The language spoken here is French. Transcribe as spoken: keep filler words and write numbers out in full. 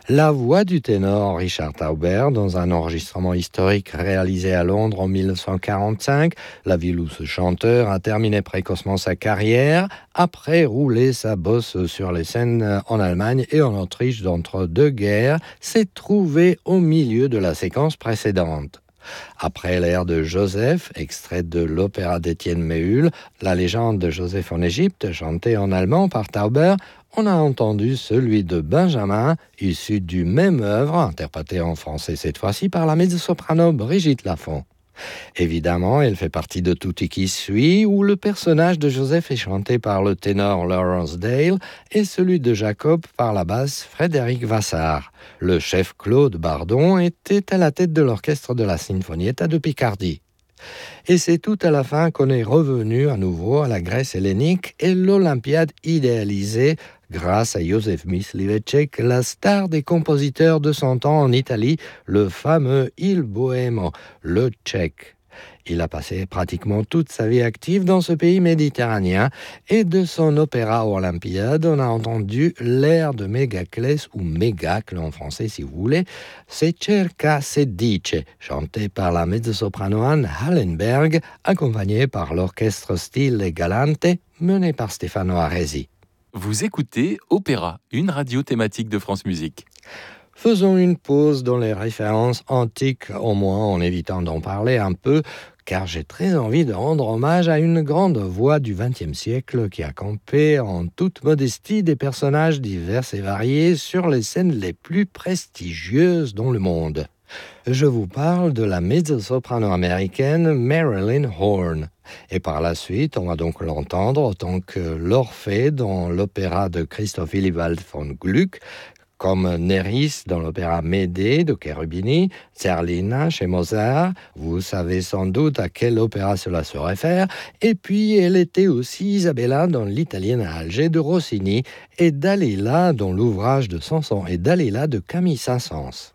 La voix du ténor Richard Tauber, dans un enregistrement historique réalisé à Londres en mille neuf cent quarante-cinq, la ville où ce chanteur a terminé précocement sa carrière, après rouler sa bosse sur les scènes en Allemagne et en Autriche d'entre-deux guerres, s'est trouvé au milieu de la séquence précédente. Après l'air de Joseph, extrait de l'opéra d'Étienne Méhul, la légende de Joseph en Égypte, chantée en allemand par Tauber, on a entendu celui de Benjamin, issu du même œuvre, interprété en français cette fois-ci par la mezzo-soprano Brigitte Lafont. Évidemment, elle fait partie de Tutti qui suit, où le personnage de Joseph est chanté par le ténor Lawrence Dale et celui de Jacob par la basse Frédéric Vassar. Le chef Claude Bardon était à la tête de l'orchestre de la Sinfonietta de Picardie. Et c'est tout à la fin qu'on est revenu à nouveau à la Grèce hellénique et l'Olympiade idéalisée grâce à Józef Mysliveček, la star des compositeurs de son temps en Italie, le fameux Il Bohémo, le tchèque. Il a passé pratiquement toute sa vie active dans ce pays méditerranéen et de son opéra Olympiade, on a entendu l'air de Mégaclès ou Mégacle en français si vous voulez, Se cerca se dice, chanté par la mezzo-soprano Anne Hallenberg, accompagné par l'orchestre Stile Galante mené par Stefano Aresi. Vous écoutez Opéra, une radio thématique de France Musique. Faisons une pause dans les références antiques, au moins en évitant d'en parler un peu, car j'ai très envie de rendre hommage à une grande voix du vingtième siècle qui a campé en toute modestie des personnages divers et variés sur les scènes les plus prestigieuses dans le monde. Je vous parle de la mezzo-soprano américaine Marilyn Horne. Et par la suite, on va donc l'entendre en tant que l'Orphée dans l'opéra de Christoph Willibald von Gluck, comme Néris dans l'opéra Médée de Cherubini, Zerlina chez Mozart, vous savez sans doute à quel opéra cela se réfère, et puis elle était aussi Isabella dans l'Italienne à Alger de Rossini, et Dalila dans l'ouvrage de Samson et Dalila de Camille Saint-Saëns.